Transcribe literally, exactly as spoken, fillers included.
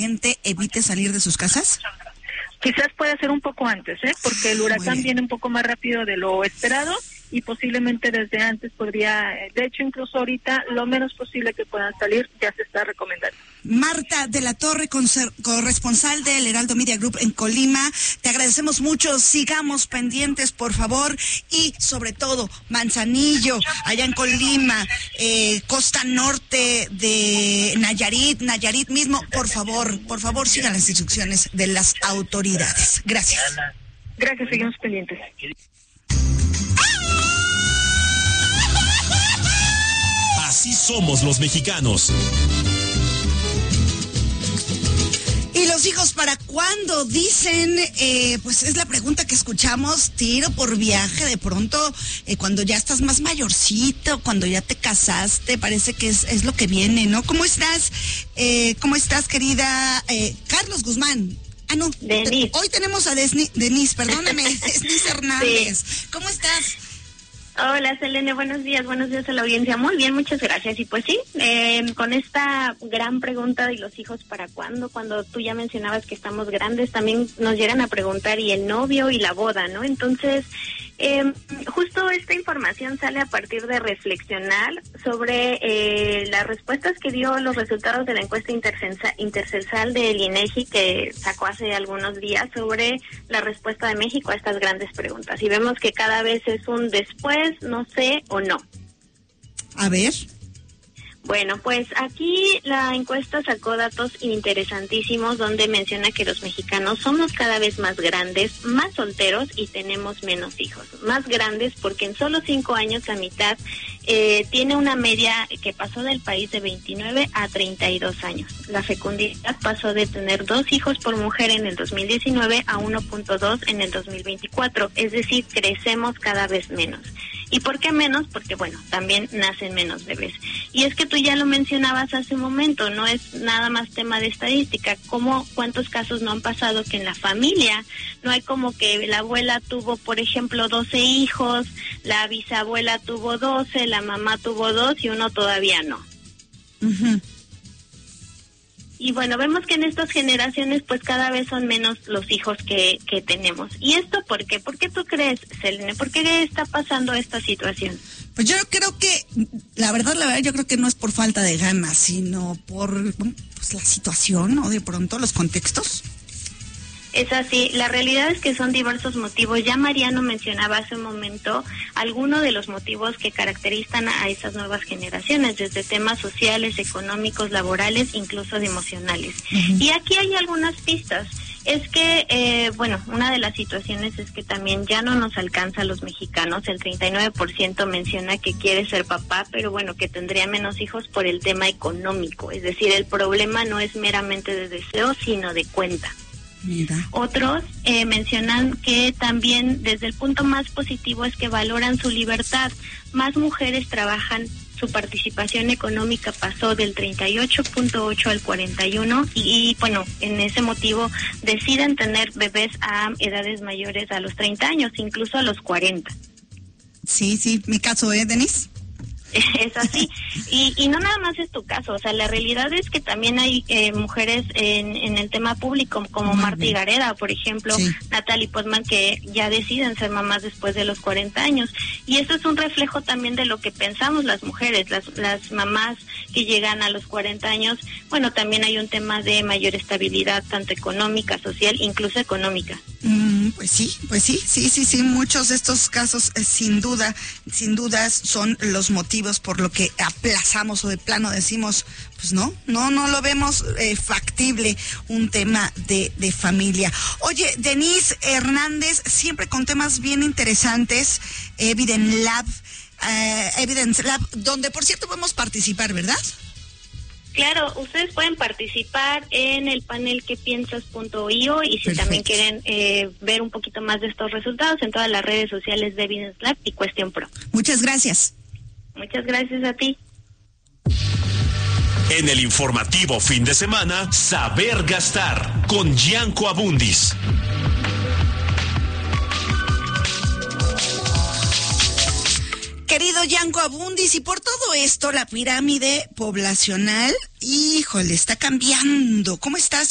gente evite salir de sus casas? Quizás pueda ser un poco antes, ¿eh? Porque el huracán viene un poco más rápido de lo esperado y posiblemente desde antes podría, de hecho incluso ahorita lo menos posible que puedan salir ya se está recomendando. Marta de la Torre, corresponsal del Heraldo Media Group en Colima, te agradecemos mucho, sigamos pendientes por favor, y sobre todo Manzanillo, allá en Colima, eh, costa norte de Nayarit, Nayarit mismo, por favor, por favor sigan las instrucciones de las autoridades. Gracias. Gracias, seguimos pendientes. Así somos los mexicanos. ¿Y los hijos para cuándo? Dicen, eh, pues es la pregunta que escuchamos, tiro por viaje, de pronto, eh, cuando ya estás más mayorcito, cuando ya te casaste, parece que es, es lo que viene, ¿no? ¿Cómo estás? Eh, ¿Cómo estás, querida eh, Carlos Guzmán? Ah, no, Denise. Hoy tenemos a Desni, Denise, perdóname, Denise Hernández. Sí. ¿Cómo estás? Hola, Selene, buenos días, buenos días a la audiencia. Muy bien, muchas gracias. Y pues sí, eh, con esta gran pregunta de los hijos para cuándo, cuando tú ya mencionabas que estamos grandes, también nos llegan a preguntar y el novio y la boda, ¿no? Entonces, eh, justo esta información sale a partir de reflexionar sobre eh, las respuestas que dio los resultados de la encuesta intercensa, intercensal del INEGI que sacó hace algunos días sobre la respuesta de México a estas grandes preguntas. Y vemos que cada vez es un después, no sé o no. A ver. Bueno, pues aquí la encuesta sacó datos interesantísimos donde menciona que los mexicanos somos cada vez más grandes, más solteros y tenemos menos hijos. Más grandes porque en solo cinco años la mitad eh, tiene una media que pasó del país de veintinueve a treinta y dos años. La fecundidad pasó de tener dos hijos por mujer en el dos mil diecinueve a uno punto dos en el dos mil veinticuatro. Es decir, crecemos cada vez menos. ¿Y por qué menos? Porque, bueno, también nacen menos bebés. Y es que tú ya lo mencionabas hace un momento, no es nada más tema de estadística. ¿Cómo, cuántos casos no han pasado que en la familia no hay como que la abuela tuvo, por ejemplo, doce hijos, la bisabuela tuvo doce, la mamá tuvo dos y uno todavía no? Uh-huh. Y bueno, vemos que en estas generaciones pues cada vez son menos los hijos que, que tenemos. ¿Y esto por qué? ¿Por qué tú crees, Selene? ¿Por qué está pasando esta situación? Pues yo creo que, la verdad, la verdad, yo creo que no es por falta de ganas, sino por pues, la situación, ¿no? De pronto, los contextos. Es así, la realidad es que son diversos motivos. Ya Mariano mencionaba hace un momento algunos de los motivos que caracterizan a esas nuevas generaciones, desde temas sociales, económicos, laborales, incluso de emocionales. Uh-huh. Y aquí hay algunas pistas. Es que, eh, bueno, una de las situaciones es que también ya no nos alcanza a los mexicanos. El treinta y nueve por ciento menciona que quiere ser papá, pero bueno, que tendría menos hijos por el tema económico. Es decir, el problema no es meramente de deseo, sino de cuenta. Mira. Otros eh, mencionan que también desde el punto más positivo es que valoran su libertad. Más mujeres trabajan, su participación económica pasó del treinta y ocho punto ocho al cuarenta y uno y, y bueno, en ese motivo deciden tener bebés a edades mayores a los treinta años, incluso a los cuarenta. Sí, sí, mi caso, ¿eh, Denise? Es así, y, y no nada más es tu caso, o sea, la realidad es que también hay eh, mujeres en, en el tema público, como Muy Marta bien. Higareda, por ejemplo, sí. Natalie Portman, que ya deciden ser mamás después de los cuarenta años, y eso es un reflejo también de lo que pensamos las mujeres, las, las mamás que llegan a los cuarenta años, bueno, también hay un tema de mayor estabilidad, tanto económica, social, incluso económica. Mm, pues sí, pues sí, sí, sí, sí, muchos de estos casos eh, sin duda, sin dudas son los motivos por lo que aplazamos o de plano decimos, pues no, no, no lo vemos eh, factible un tema de, de familia. Oye, Denise Hernández, siempre con temas bien interesantes, Evidence Lab, eh, Evidence Lab, donde por cierto podemos participar, ¿verdad? Claro, ustedes pueden participar en el panel que piensas punto io y si Perfecto. También quieren eh, ver un poquito más de estos resultados en todas las redes sociales de Evidence Lab y Cuestión Pro. Muchas gracias. Muchas gracias a ti. En el informativo fin de semana, Saber Gastar con Gianco Abundis. Querido Gianco Abundis, y por todo esto la pirámide poblacional, híjole, está cambiando. ¿Cómo estás?